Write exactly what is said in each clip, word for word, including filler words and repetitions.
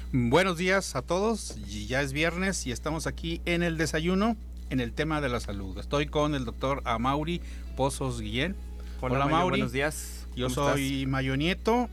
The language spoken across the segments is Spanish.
Buenos días a todos, y ya es viernes y estamos aquí en el desayuno en el tema de la salud. Estoy con el doctor Amaury Pozos Guillén. Hola, Hola Mayo, Amaury. buenos días. Yo soy estás? Mayo Nieto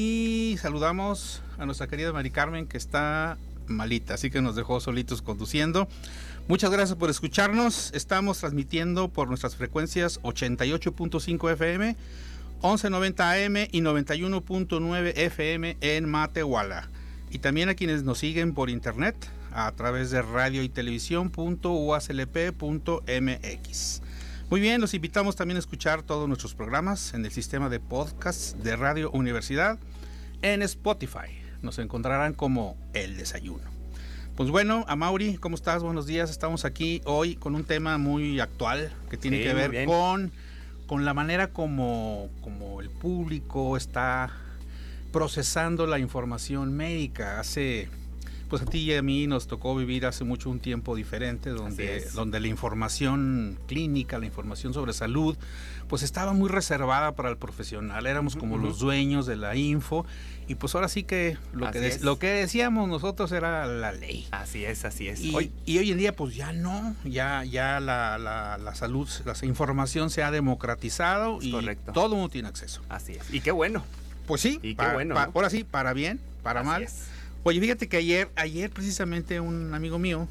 y saludamos a nuestra querida Mari Carmen, que está malita, así que nos dejó solitos conduciendo. Muchas gracias por escucharnos. Estamos transmitiendo por nuestras frecuencias ochenta y ocho punto cinco F M, once noventa A M y noventa y uno punto nueve F M en Matehuala. Y también a quienes nos siguen por internet a través de radio y televisión punto u a c l p punto m x. Muy bien, los invitamos también a escuchar todos nuestros programas en el sistema de podcasts de Radio Universidad en Spotify. Nos encontrarán como El Desayuno. Pues bueno, Amaury, ¿cómo estás? Buenos días. Estamos aquí hoy con un tema muy actual que tiene sí, que ver con, con la manera como, como el público está procesando la información médica. Hace, pues a ti y a mí nos tocó vivir hace mucho un tiempo diferente, donde, donde la información clínica, la información sobre salud, pues estaba muy reservada para el profesional. Éramos como uh-huh. los dueños de la info, y pues ahora sí que lo, que, de, lo que decíamos nosotros era la ley. Así es, así es. Y hoy, y hoy en día pues ya no, ya, ya la, la, la salud, la información se ha democratizado, es y correcto. Todo el mundo tiene acceso. Así es, y qué bueno. Pues sí, y pa, qué bueno, pa, ¿no? ahora sí, para bien, para Así mal. Es. Oye, fíjate que ayer, ayer precisamente un amigo mío,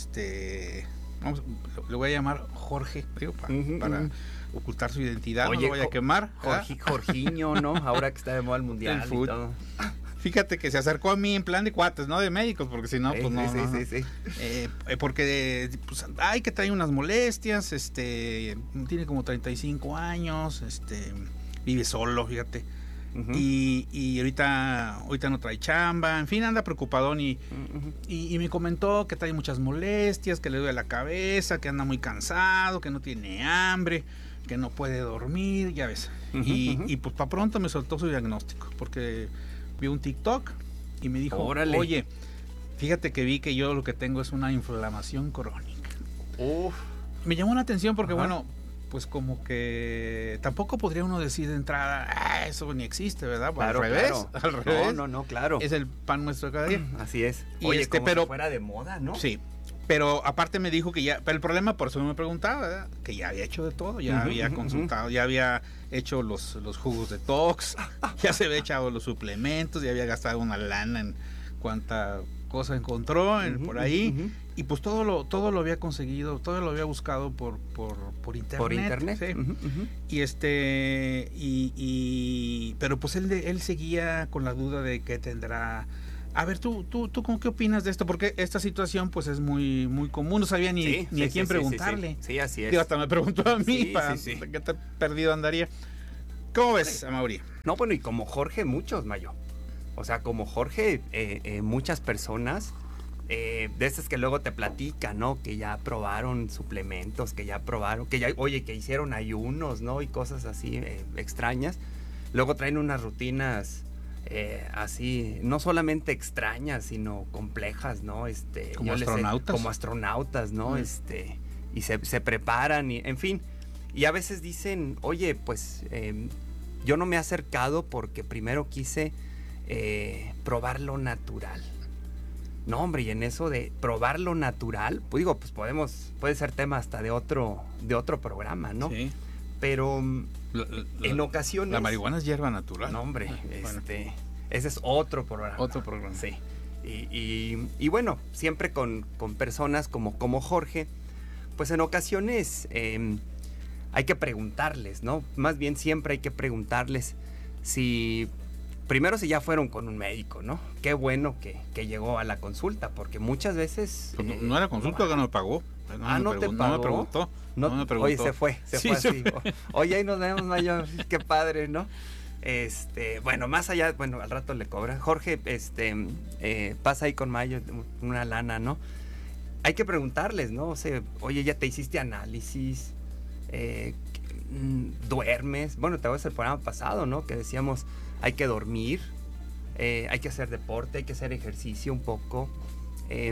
este, vamos, le voy a llamar Jorge, digo, pa, uh-huh, para uh-huh. ocultar su identidad, Oye, no lo voy a quemar. Jorge, Jorginho, ¿no? Ahora que está de moda el mundial el y todo. Fíjate que se acercó a mí en plan de cuates, no de médicos, porque si no, sí, pues no. Sí, no, sí, sí. Eh, pues, hay que traer unas molestias, este, tiene como treinta y cinco años, este, vive solo, fíjate. Uh-huh. Y, y ahorita ahorita no trae chamba, en fin, anda preocupadón y, uh-huh. y, y me comentó que trae muchas molestias, que le duele la cabeza, que anda muy cansado, que no tiene hambre, que no puede dormir, ya ves. Uh-huh, y, uh-huh. y pues para pronto me soltó su diagnóstico, porque vio un TikTok y me dijo, Órale. Oye, fíjate que vi que yo lo que tengo es una inflamación crónica. Uf. Me llamó la atención porque, uh-huh. bueno, pues como que tampoco podría uno decir de entrada, ah, eso ni existe, ¿verdad? Claro, al revés, claro. al revés. No, no, no, claro. Es el pan nuestro de cada día. Así es. Y Oye, este, como pero si fuera de moda, ¿no? Sí. Pero aparte me dijo que ya, pero el problema, por eso me preguntaba, ¿verdad? Que ya había hecho de todo, ya uh-huh, había consultado, uh-huh. ya había hecho los, los jugos detox, ya se había echado los suplementos, ya había gastado una lana en cuánta cosa encontró en, uh-huh, por ahí, uh-huh. y pues todo lo todo lo había conseguido, todo lo había buscado por por, por internet. Por internet. Sí. Uh-huh, uh-huh. Y este, y, y pero pues él, él seguía con la duda de que tendrá. A ver, tú, tú, tú, ¿cómo qué opinas de esto? Porque esta situación, pues, es muy, muy común. No sabía ni, sí, ni sí, a quién sí, preguntarle. Sí, sí, sí, así es. Digo, hasta me preguntó a mí, sí, para sí, sí. qué tan perdido andaría. ¿Cómo ves, Amaury? No, bueno, y como Jorge, muchos, Mayo. O sea, como Jorge, eh, eh, muchas personas, eh, de esas que luego te platican, ¿no? Que ya probaron suplementos, que ya probaron, que ya, oye, que hicieron ayunos, ¿no? Y cosas así eh, extrañas. Luego traen unas rutinas... Eh, así, no solamente extrañas, sino complejas, ¿no? Este, como astronautas. Sé, como astronautas, ¿no? Mm. Este, y se, se preparan, y, en fin. Y a veces dicen, oye, pues eh, yo no me he acercado porque primero quise eh, probar lo natural. No, hombre, y en eso de probar lo natural, pues digo, pues podemos, puede ser tema hasta de otro, de otro programa, ¿no? Sí. Pero la, la, en ocasiones... La marihuana es hierba natural. No, hombre, bueno. este, ese es otro programa. Otro programa. Sí. Y, y, y bueno, siempre con, con personas como, como Jorge, pues en ocasiones eh, hay que preguntarles, ¿no? Más bien siempre hay que preguntarles si... Primero si ya fueron con un médico, ¿no? Qué bueno que, que llegó a la consulta, porque muchas veces... Pues eh, no era consulta, no, no me pagó. No ah, ¿no te pagó? No me preguntó. No, no me preguntó. Oye, se fue, se sí, fue se así. Fue. Oye, ahí nos vemos, Mayo, qué padre, ¿no? Este, bueno, más allá, bueno, al rato le cobra. Jorge, este, eh, pasa ahí con Mayo una lana, ¿no? Hay que preguntarles, ¿no? O sea, oye, ya te hiciste análisis, eh, duermes. Bueno, te acuerdas el programa pasado, ¿no? Que decíamos, hay que dormir, eh, hay que hacer deporte, hay que hacer ejercicio un poco. Eh,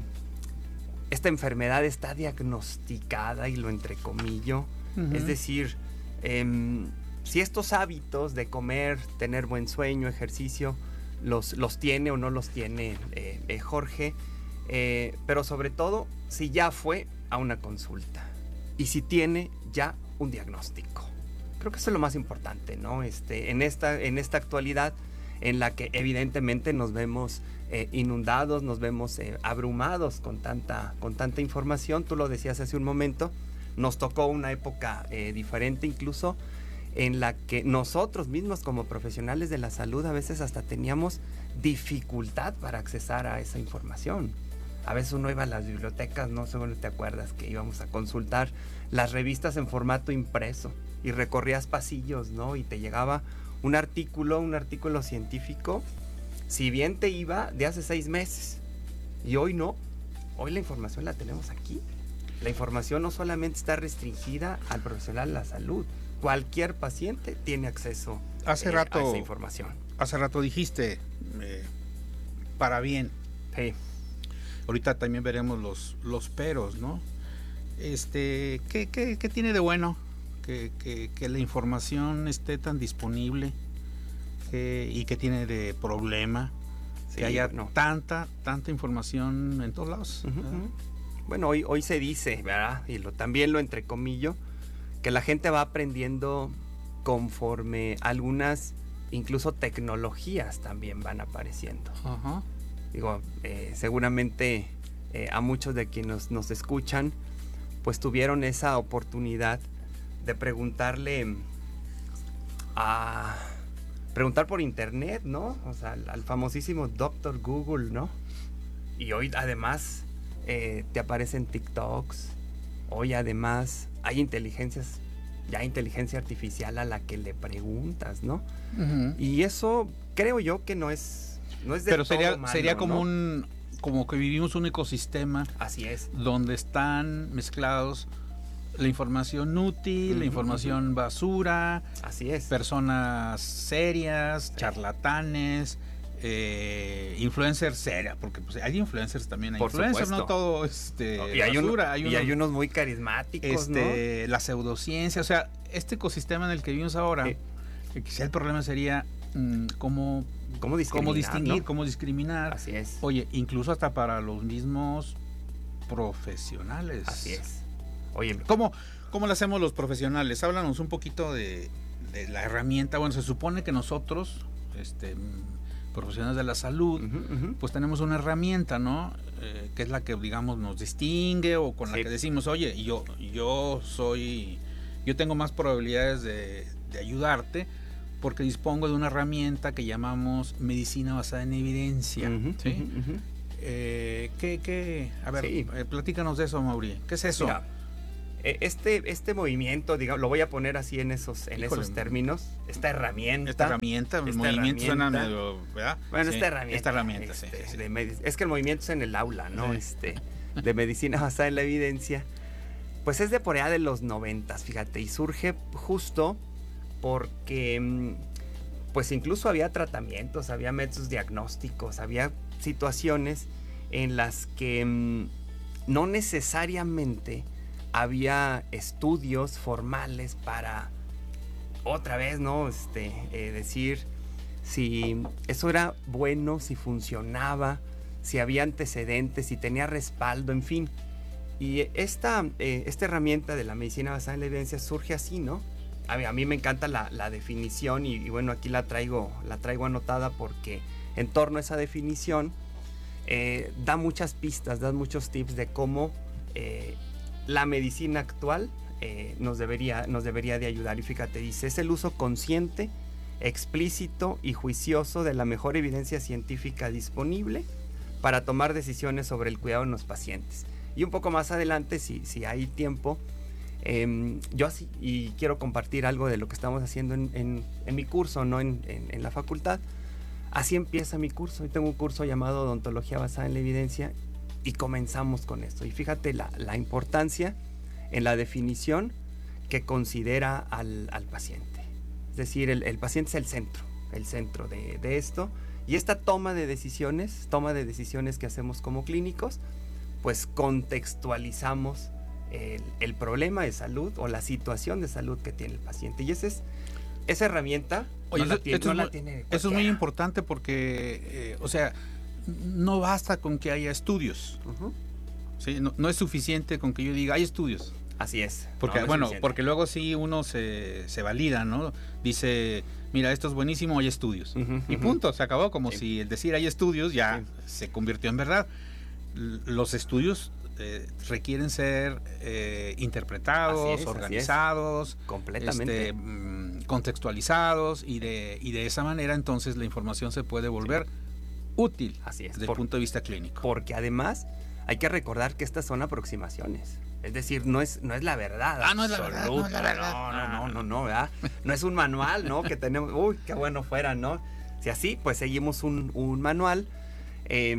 esta enfermedad está diagnosticada, y lo entrecomillo, uh-huh. es decir, eh, si estos hábitos de comer, tener buen sueño, ejercicio, los, los tiene o no los tiene eh, eh, Jorge, eh, pero sobre todo si ya fue a una consulta y si tiene ya un diagnóstico. Creo que eso es lo más importante, ¿no? Este, en esta, en esta actualidad en la que evidentemente nos vemos eh, inundados, nos vemos eh, abrumados con tanta, con tanta información. Tú lo decías hace un momento, nos tocó una época eh, diferente incluso, en la que nosotros mismos como profesionales de la salud a veces hasta teníamos dificultad para accesar a esa información. A veces uno iba a las bibliotecas, no sé si te acuerdas, que íbamos a consultar las revistas en formato impreso y recorrías pasillos, ¿no? Y te llegaba un artículo, un artículo científico, si bien te iba de hace seis meses. Y hoy no, hoy la información la tenemos aquí. La información no solamente está restringida al profesional de la salud, cualquier paciente tiene acceso hace eh, rato, a esa información. Hace rato dijiste, eh, para bien. Sí. Ahorita también veremos los, los peros, ¿no? Este, ¿qué, qué, qué tiene de bueno que, que, que la información esté tan disponible que, y que tiene de problema Sí, que haya no. tanta, tanta información en todos lados? Uh-huh, uh-huh. Bueno, hoy, hoy se dice, ¿verdad? Y lo, también lo entrecomillo, que la gente va aprendiendo conforme algunas, incluso tecnologías también van apareciendo. Uh-huh. Digo, eh, seguramente eh, a muchos de quienes nos, nos escuchan, pues tuvieron esa oportunidad de preguntarle a... preguntar por internet, ¿no? O sea, al, al famosísimo doctor Google, ¿no? Y hoy además eh, te aparecen TikToks. Hoy además hay inteligencias, ya inteligencia artificial a la que le preguntas, ¿no? Uh-huh. Y eso creo yo que no es, no es de Pero sería, todo malo, sería como ¿no? un, como que vivimos un ecosistema. Así es. Donde están mezclados la información útil, uh-huh, la información uh-huh. basura, así es, personas serias, sí. charlatanes, eh, influencers serias, porque pues hay influencers también, hay Por influencers, supuesto. no todo este y hay basura, uno, hay y unos, hay unos muy carismáticos, este, ¿no? La pseudociencia, o sea, este ecosistema en el que vivimos ahora, sí. que quizá el problema sería mmm, cómo, cómo distinguir, cómo, distinguir ¿no? cómo discriminar. Así es. Oye, incluso hasta para los mismos profesionales. Así es. Oye, ¿cómo, cómo lo hacemos los profesionales? Háblanos un poquito de, de la herramienta. Bueno, se supone que nosotros, este, profesionales de la salud, uh-huh, uh-huh. pues tenemos una herramienta, ¿no? Eh, que es la que, digamos, nos distingue o con sí. la que decimos, oye, yo, yo soy, yo tengo más probabilidades de, de ayudarte porque dispongo de una herramienta que llamamos medicina basada en evidencia. Uh-huh, ¿sí? Uh-huh, uh-huh. Eh, ¿qué, qué? A ver, sí. eh, platícanos de eso, Mauri. ¿Qué es eso? Mira, este, este movimiento, digamos, lo voy a poner así en esos, en Híjole, esos términos. Esta herramienta. Esta herramienta, el movimiento suena medio, ¿verdad? Bueno, sí, esta herramienta. Esta herramienta, este, sí, sí. De med- es que el movimiento es en el aula, ¿no? Sí. Este, de medicina basada en la evidencia. Pues es de por allá de los noventas, fíjate, y surge justo porque, pues incluso había tratamientos, había métodos diagnósticos, había situaciones en las que mmm, no necesariamente había estudios formales para otra vez, ¿no? Este, eh, decir si eso era bueno, si funcionaba, si había antecedentes, si tenía respaldo, en fin. Y esta, eh, esta herramienta de la medicina basada en la evidencia surge así, ¿no? A mí, a mí me encanta la, la definición y, y bueno, aquí la traigo, la traigo anotada porque en torno a esa definición eh, da muchas pistas, da muchos tips de cómo eh, la medicina actual eh, nos, debería, nos debería de ayudar. Y fíjate, dice, es el uso consciente, explícito y juicioso de la mejor evidencia científica disponible para tomar decisiones sobre el cuidado de los pacientes. Y un poco más adelante, si, si hay tiempo, eh, yo así, y quiero compartir algo de lo que estamos haciendo en, en, en mi curso, no en, en, en la facultad. Así empieza mi curso. Hoy tengo un curso llamado Odontología basada en la evidencia y comenzamos con esto. Y fíjate la, la importancia en la definición que considera al, al paciente. Es decir, el, el paciente es el centro, el centro de, de esto. Y esta toma de decisiones, toma de decisiones que hacemos como clínicos, pues contextualizamos el, el problema de salud o la situación de salud que tiene el paciente. Y esa es esa herramienta Oye, no la eso, tiene, esto no es la muy, tiene eso es muy cualquiera. importante porque, eh, o sea, no basta con que haya estudios. Ujú. ¿Sí? No, no es suficiente con que yo diga, hay estudios. Así es. Porque, No, no es bueno, suficiente. porque luego sí uno se, se valida, ¿no? Dice, mira, esto es buenísimo, hay estudios. Ujú, Y ujú. punto, se acabó. Como Sí. si el decir hay estudios ya Sí. se convirtió en verdad. L- Los estudios eh, requieren ser eh, interpretados, Así es, así es. organizados, Completamente. este, mm, contextualizados, y de, y de esa manera entonces la información se puede volver útil Así es. desde el Por- punto de vista clínico. Porque además hay que recordar que estas son aproximaciones. Es decir, no es, no es la verdad. Ah, no es la verdad, no es la absoluta. verdad. No, no, no, no, no, ¿verdad? No es un manual, ¿no? Que tenemos. Uy, qué bueno fuera, ¿no? Si así, pues seguimos un, un manual eh,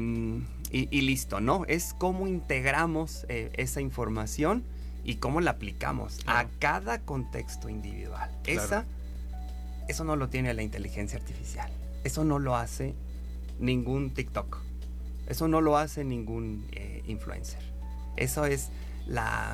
y, y listo, ¿no? Es cómo integramos eh, esa información y cómo la aplicamos Claro. a cada contexto individual. Claro. Esa, eso no lo tiene la inteligencia artificial. Eso no lo hace ningún TikTok. Eso no lo hace ningún eh, influencer. Eso es la,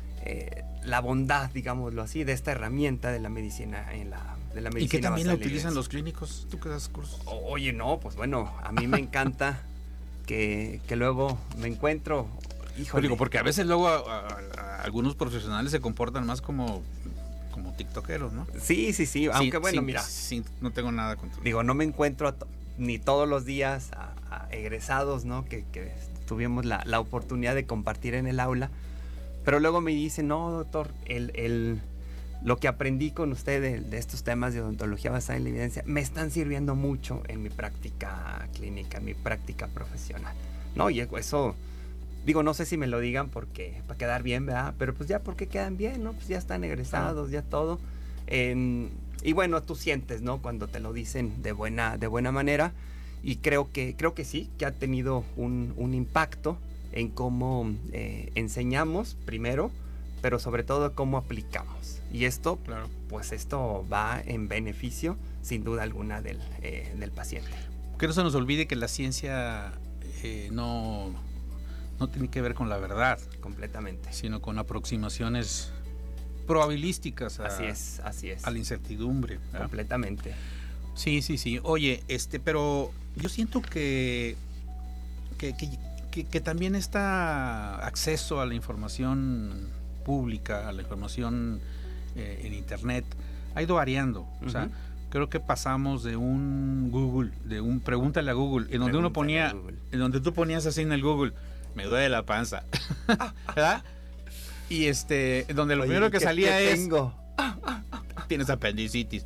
eh, la bondad, digámoslo así, de esta herramienta de la medicina en la de la medicina ¿Y que también la basada en utilizan evidencia. los clínicos? ¿Tú qué das cursos? O- Oye, no, pues bueno, a mí me encanta que, que luego me encuentro, Pues híjole, digo, porque a veces luego a, a- a algunos profesionales se comportan más como, como tiktokeros, ¿no? sí, sí, sí, aunque Sí, bueno, sí, mira, sí, no tengo nada contra. digo, no me encuentro a to- ni todos los días a, a egresados, ¿no? Que, que tuvimos la, la oportunidad de compartir en el aula, pero luego me dicen, no, doctor, el, el, lo que aprendí con usted de, de estos temas de odontología basada en la evidencia me están sirviendo mucho en mi práctica clínica, en mi práctica profesional. No, y eso, digo, no sé si me lo digan porque para quedar bien, ¿verdad? Pero pues ya porque quedan bien, ¿no? Pues ya están egresados, ya todo. Eh, y bueno, tú sientes, ¿no? Cuando te lo dicen de buena, de buena manera. Y creo que, creo que sí, que ha tenido un, un impacto en cómo eh, enseñamos primero, pero sobre todo cómo aplicamos. Y esto, Claro. pues esto va en beneficio, sin duda alguna, del, eh, del paciente. Que no se nos olvide que la ciencia eh, no, no tiene que ver con la verdad, Completamente. sino con aproximaciones probabilísticas a, Así es, así es. a la incertidumbre, ¿verdad? Completamente. Sí, sí, sí. Oye, este, pero yo siento que, que, que, que, que también está acceso a la información pública, a la información eh, en internet, ha ido variando. O sea, Ujú. creo que pasamos de un Google, de un pregúntale a Google, en donde uno Pregúntale a ponía, Google. en donde tú ponías así en el Google, me duele la panza, ¿verdad? Y este, donde lo Oye, primero que ¿qué- salía qué es, tengo? tienes apendicitis.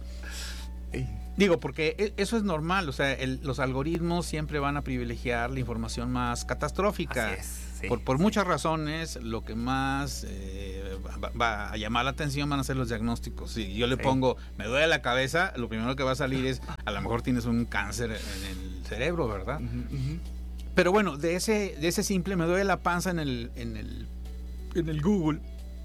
Ey, Digo, porque e- eso es normal, o sea, el- los algoritmos siempre van a privilegiar la información más catastrófica. Así es, sí, por por sí. muchas razones, lo que más eh, va, va a llamar la atención van a ser los diagnósticos. Si yo le Sí. pongo, me duele la cabeza, lo primero que va a salir es, a lo mejor tienes un cáncer en el cerebro, ¿verdad? Ujú, ujú. Pero bueno, de ese, de ese simple, me duele la panza en el, en el, en el Google,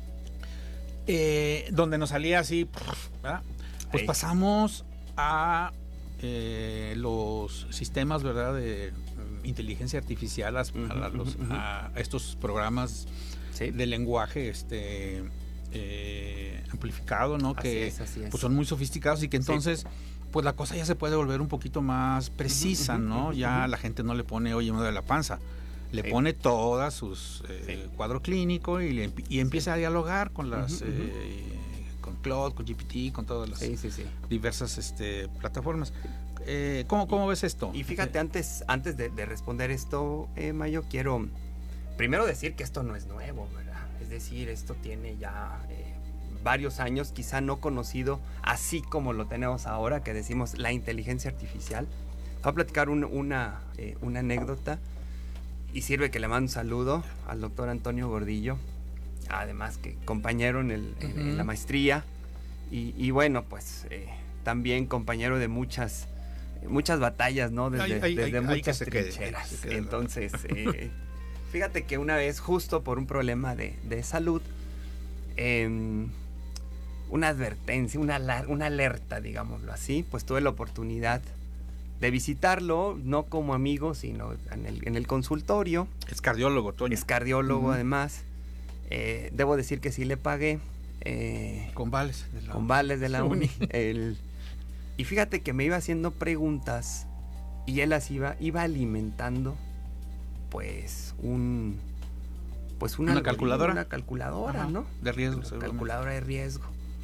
eh, donde nos salía así, ¿verdad? Pues Ahí. pasamos a eh, los sistemas, ¿verdad?, de mm, inteligencia artificial, a, Ujú, a los- ujú, ujú. a estos programas Sí. de lenguaje este, eh, amplificado, ¿no? Así Que es, así es. pues son muy sofisticados y que entonces pues la cosa ya se puede volver un poquito más precisa, ujú, ¿no? ujú, Ya ujú. la gente no le pone, oye, me duele la panza. Le Sí. pone todas sus eh, Sí. cuadro clínico y, le empi- y empieza a dialogar con las Ujú, ujú. eh, con Claude, con G P T, con todas las Sí, sí, sí. diversas este, plataformas. Eh, ¿cómo, ¿Cómo ves esto? Y fíjate, antes, antes de, de responder esto, eh, Mayo, quiero primero decir que esto no es nuevo, ¿verdad? Es decir, esto tiene ya eh, varios años, quizá no conocido así como lo tenemos ahora, que decimos la inteligencia artificial. Voy a platicar un- una, eh, una anécdota y sirve que le mando un saludo al doctor Antonio Gordillo, además que compañero en, el, en- en Ujú. la maestría y, y bueno, pues eh, también compañero de muchas muchas batallas, ¿no? Desde, Ay, ay, desde ay, ay, muchas que se quede, trincheras. que se quede. Entonces, eh, fíjate que una vez, justo por un problema de, de salud, em, una advertencia, una, alar- una alerta, digámoslo así, pues tuve la oportunidad de visitarlo, no como amigo, sino en el, en el consultorio. Es cardiólogo, Toño. Es cardiólogo, Ujú. además. Eh, debo decir que sí le pagué. eh, Con vales. de la- con vales de la uni. uni. El, Y fíjate que me iba haciendo preguntas y él las iba, iba alimentando, pues, un... Pues una, ¿Una calculadora? Una calculadora, Ajá, ¿no? de riesgo. Una calculadora de riesgo.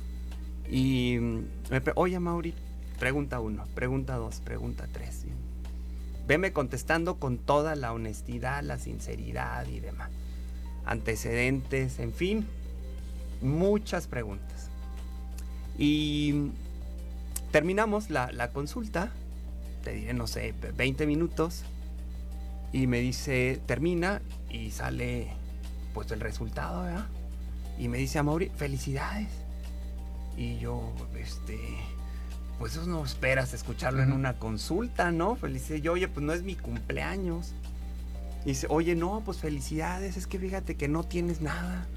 Y me pre- oye, Mauri, pregunta uno, pregunta dos, pregunta tres. Y veme contestando con toda la honestidad, la sinceridad y demás. Antecedentes, en fin, muchas preguntas. Y terminamos la, la consulta, te diré, no sé, veinte minutos, y me dice, termina, y sale pues el resultado, ¿verdad? Y me dice a Mauri, felicidades. Y yo, este, pues eso no esperas escucharlo uh-huh. en una consulta, ¿no? Felicidades. Yo, oye, pues no es mi cumpleaños. Y dice, oye, no, pues felicidades, es que fíjate que no tienes nada.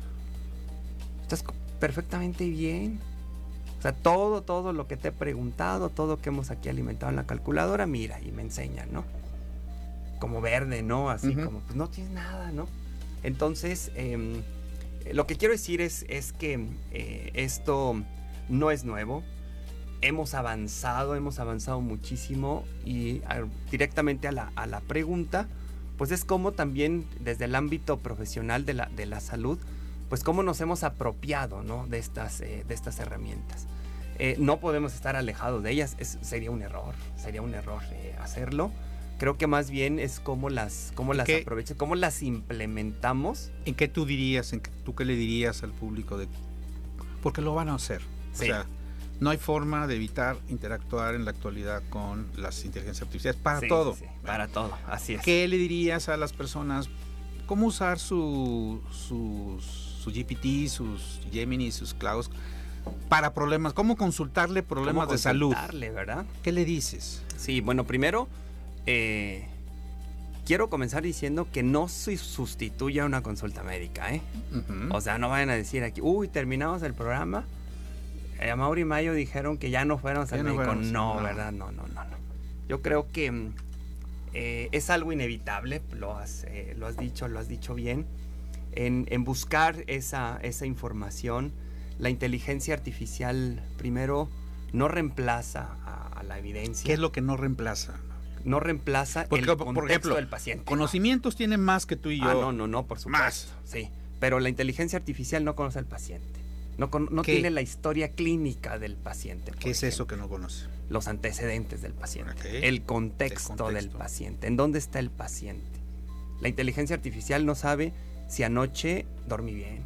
Estás perfectamente bien. O sea, todo, todo lo que te he preguntado, todo que hemos aquí alimentado en la calculadora, mira, y me enseñan, ¿no? Como verde, ¿no? Así uh-huh. como, pues no tienes nada, ¿no? Entonces, eh, lo que quiero decir es, es que eh, esto no es nuevo. Hemos avanzado, hemos avanzado muchísimo y a, directamente a la, a la pregunta, pues es como también desde el ámbito profesional de la, de la salud, pues cómo nos hemos apropiado, ¿no? de, estas, eh, de estas herramientas. Eh, no podemos estar alejados de ellas, es, sería un error, sería un error eh, hacerlo. Creo que más bien es cómo las, cómo las aprovechamos, cómo las implementamos. ¿En qué tú dirías, en qué, tú qué le dirías al público? De, porque lo van a hacer. Sí. O sea, no hay forma de evitar interactuar en la actualidad con las inteligencias artificiales. Para sí, todo. Sí, sí, para todo, así es. ¿Qué le dirías a las personas? ¿Cómo usar su, sus, su G P T, sus Gemini, sus Clouds para problemas? ¿Cómo consultarle problemas ¿Cómo de salud? consultarle, ¿verdad? ¿Qué le dices? Sí, bueno, primero... Eh, quiero comenzar diciendo que no se sustituye a una consulta médica, ¿eh? Uh-huh. O sea, no vayan a decir aquí, uy, terminamos el programa, eh, Mauri y Mayo dijeron que ya no fuéramos al no médico. Fuéramos, no, no, ¿verdad? No, no, no, no. Yo creo que eh, es algo inevitable, lo has, eh, lo has dicho, lo has dicho bien, en, en buscar esa, esa información. La inteligencia artificial, primero, no reemplaza a, a la evidencia. ¿Qué es lo que no reemplaza? No reemplaza Porque, el contexto por ejemplo, del paciente. Conocimientos tiene más que tú y yo. Ah, no, no, no, por supuesto. Más. Sí, pero la inteligencia artificial no conoce al paciente. No, con, no tiene la historia clínica del paciente. ¿Qué es ejemplo. eso que no conoce? Los antecedentes del paciente. Okay. El contexto, el contexto del paciente. ¿En dónde está el paciente? La inteligencia artificial no sabe si anoche dormí bien.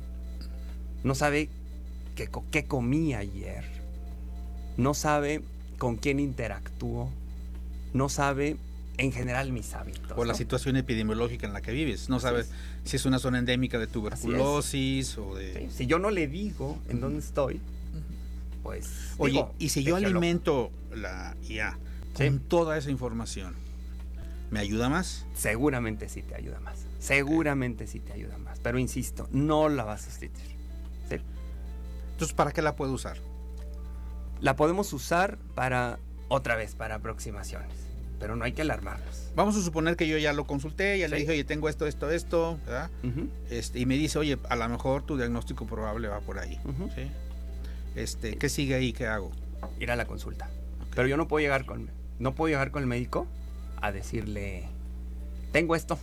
No sabe qué, qué comí ayer. No sabe con quién interactúo. No sabe, en general, mis hábitos. O la ¿no? situación epidemiológica en la que vives. No sabes es. si es una zona endémica de tuberculosis o de... Sí. Si yo no le digo en dónde estoy, pues... Oye, digo, y si yo alimento la I A ¿Sí? con toda esa información, ¿me ayuda más? Seguramente sí te ayuda más. Seguramente sí te ayuda más. Pero insisto, no la vas a sustituir. ¿Sí? Entonces, ¿para qué la puedo usar? La podemos usar para, otra vez, para aproximaciones. Pero no hay que alarmarnos. Vamos a suponer que yo ya lo consulté, ya ¿Sí? le dije, oye, tengo esto, esto, esto, ¿verdad? Uh-huh. Este, y me dice, oye, a lo mejor tu diagnóstico probable va por ahí. Uh-huh. ¿Sí? Este, ¿qué sigue ahí? ¿Qué hago? Ir a la consulta. Okay. Pero yo no puedo llegar con, no puedo llegar con el médico a decirle, tengo esto.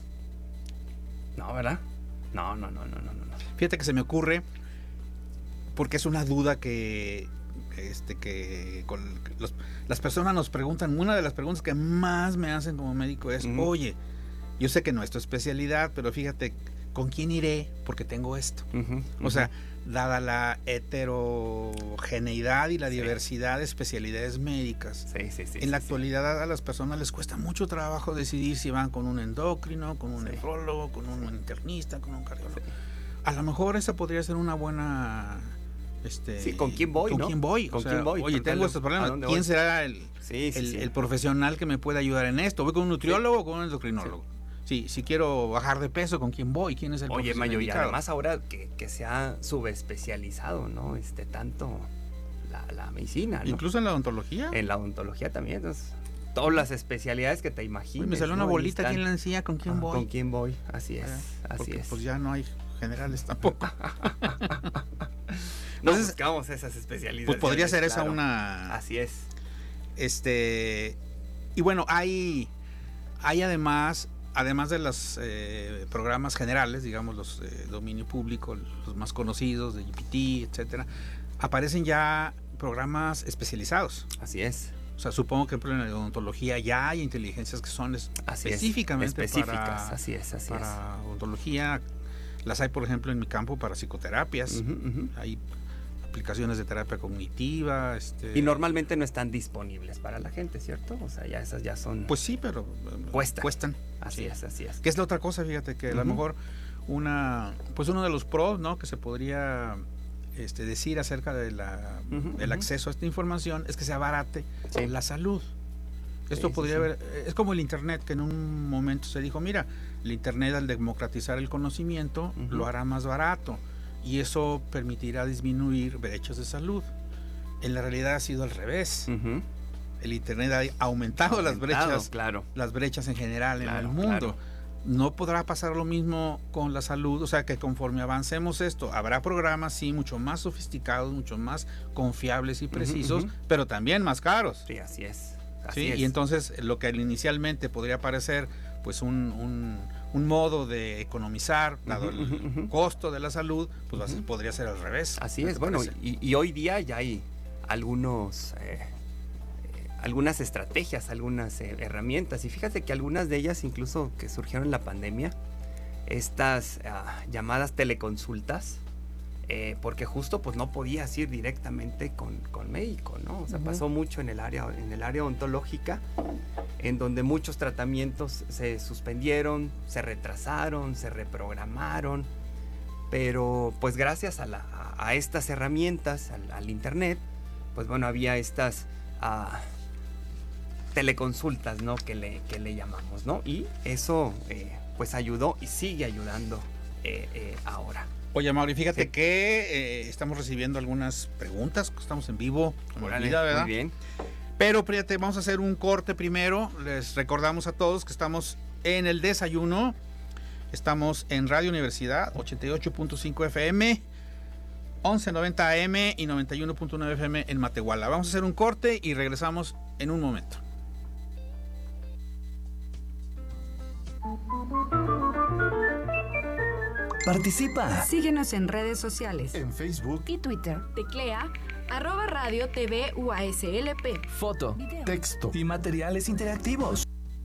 No, ¿verdad? No, no, no, no, no, no. Fíjate que se me ocurre, porque es una duda que... Este que con los, las personas nos preguntan, una de las preguntas que más me hacen como médico es, uh-huh. oye, yo sé que no es tu especialidad, pero fíjate, ¿con quién iré? Porque tengo esto. Uh-huh, uh-huh. O sea, dada la heterogeneidad y la sí. diversidad de especialidades médicas, sí, sí, sí, en la sí, actualidad sí. a las personas les cuesta mucho trabajo decidir si van con un endocrino, con un sí. nefrólogo, con un internista, con un cardiólogo. Sí. A lo mejor esa podría ser una buena... Este, sí, ¿con quién voy? ¿Con ¿no? quién voy? ¿Con o sea, quién voy? Oye, tengo estos problemas. ¿Quién voy? será el, sí, sí, el, sí. el profesional que me puede ayudar en esto? ¿Voy con un nutriólogo sí. o con un endocrinólogo? Sí. sí, si quiero bajar de peso, ¿con quién voy? ¿Quién es el Oye, profesional Mayo, indicado? Y además ahora que, que se ha subespecializado, ¿no? Este, tanto la, la medicina, ¿no? Incluso en la odontología. En la odontología también, entonces, todas las especialidades que te imagines. Oye, me salió ¿no? una bolita aquí en la encía, ¿con quién ah, voy? ¿Con quién voy? Así es, eh, así porque, es. Pues ya no hay generales tampoco. No buscamos esas especialidades. Pues podría ser claro. esa una... Así es. Este, y bueno, hay, hay además, además de los eh, programas generales, digamos, los de dominio público, los más conocidos, de G P T, etcétera, aparecen ya programas especializados. Así es. O sea, supongo que en la odontología ya hay inteligencias que son es, así específicamente es, específicas, para, así es, así para es. odontología. Las hay, por ejemplo, en mi campo para psicoterapias. Uh-huh, uh-huh. Hay aplicaciones de terapia cognitiva. Este... Y normalmente no están disponibles para la gente, ¿cierto? O sea, ya esas ya son... Pues sí, pero cuestan. cuestan. Así sí. es, así es. Que es la otra cosa, fíjate, que uh-huh. a lo mejor una, pues uno de los pros, ¿no? Que se podría este, decir acerca de la, uh-huh, del uh-huh. acceso a esta información es que se abarate sí. la salud. Esto sí, podría sí, haber, sí. es como el internet, que en un momento se dijo, mira, el internet al democratizar el conocimiento uh-huh. lo hará más barato y eso permitirá disminuir brechas de salud. En la realidad ha sido al revés. Uh-huh. El internet ha aumentado, aumentado las brechas, claro. las brechas en general claro, en el mundo. Claro. No podrá pasar lo mismo con la salud, o sea que conforme avancemos esto, habrá programas sí mucho más sofisticados, mucho más confiables y precisos, uh-huh, uh-huh. pero también más caros. Sí, así es. Así sí, es. Y entonces lo que inicialmente podría parecer pues un, un, un modo de economizar, dado uh-huh, el uh-huh. costo de la salud, pues uh-huh. podría ser al revés. Así es, bueno, y, y hoy día ya hay algunos... Eh, algunas estrategias, algunas eh, herramientas, y fíjate que algunas de ellas incluso que surgieron en la pandemia, estas uh, llamadas teleconsultas, eh, porque justo pues no podías ir directamente con, con médico, ¿no? O sea, uh-huh. pasó mucho en el área, en el área odontológica, en donde muchos tratamientos se suspendieron, se retrasaron, se reprogramaron, pero pues gracias a, la, a, a estas herramientas, al, al internet, pues bueno, había estas... Uh, teleconsultas, ¿no? Que le, que le llamamos, ¿no? Y eso, eh, pues ayudó y sigue ayudando eh, eh, ahora. Oye, Mauri, fíjate sí. que eh, estamos recibiendo algunas preguntas, estamos en vivo, Órale, vida, ¿verdad? Muy bien. Pero fíjate, vamos a hacer un corte primero. Les recordamos a todos que estamos en el desayuno. Estamos en Radio Universidad, ochenta y ocho punto cinco F M, once noventa A M y noventa y uno punto nueve F M en Matehuala. Vamos a hacer un corte y regresamos en un momento. Participa. Síguenos en redes sociales. En Facebook y Twitter. Teclea arroba radio TV U A S L P. Foto, video, texto y materiales interactivos.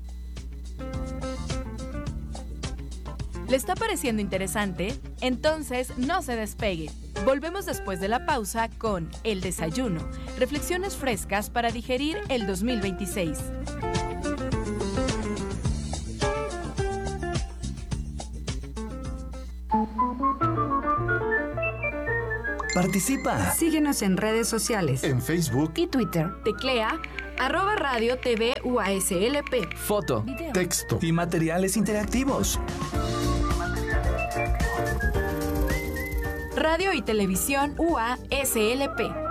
¿Le está pareciendo interesante? Entonces no se despegue. Volvemos después de la pausa con El Desayuno. Reflexiones frescas para digerir el dos mil veintiséis. Participa. Síguenos en redes sociales. En Facebook y Twitter. Teclea arroba radio TV U A S L P. Foto, video, texto y materiales interactivos. Radio y Televisión U A S L P.